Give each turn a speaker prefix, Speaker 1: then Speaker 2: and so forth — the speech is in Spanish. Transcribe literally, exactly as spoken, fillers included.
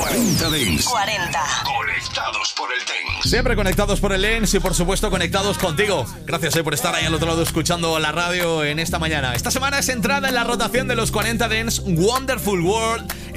Speaker 1: cuarenta Dance.
Speaker 2: cuarenta.
Speaker 1: Conectados por el Dance.
Speaker 3: Siempre conectados por el Dance y por supuesto conectados contigo. Gracias eh, por estar ahí al otro lado escuchando la radio en esta mañana. Esta semana es entrada en la rotación de los cuarenta Dance Wonderful World.